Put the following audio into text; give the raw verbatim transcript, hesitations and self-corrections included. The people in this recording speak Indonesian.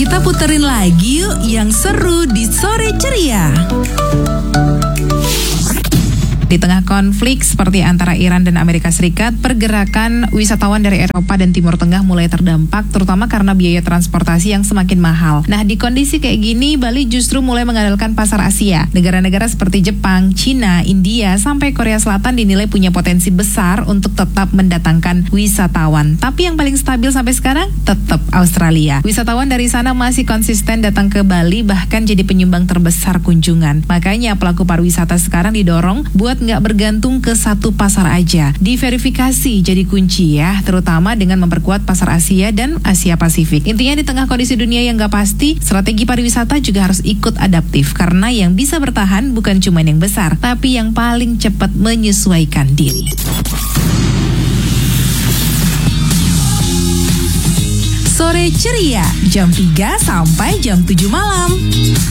Kita puterin lagi yuk yang seru di Sore Ceria. Di tengah konflik seperti antara Iran dan Amerika Serikat, pergerakan wisatawan dari Eropa dan Timur Tengah mulai terdampak, terutama karena biaya transportasi yang semakin mahal. Nah, di kondisi kayak gini, Bali justru mulai mengandalkan pasar Asia. Negara-negara seperti Jepang, Cina, India, sampai Korea Selatan dinilai punya potensi besar untuk tetap mendatangkan wisatawan. Tapi yang paling stabil sampai sekarang tetap Australia. Wisatawan dari sana masih konsisten datang ke Bali, bahkan jadi penyumbang terbesar kunjungan. Makanya pelaku pariwisata sekarang didorong buat nggak bergantung ke satu pasar aja. Diverifikasi jadi kunci ya, terutama dengan memperkuat pasar Asia dan Asia Pasifik. Intinya di tengah kondisi dunia yang nggak pasti, strategi pariwisata juga harus ikut adaptif, karena yang bisa bertahan bukan cuma yang besar, tapi yang paling cepat menyesuaikan diri. Sore Ceria, jam tiga sampai jam tujuh malam.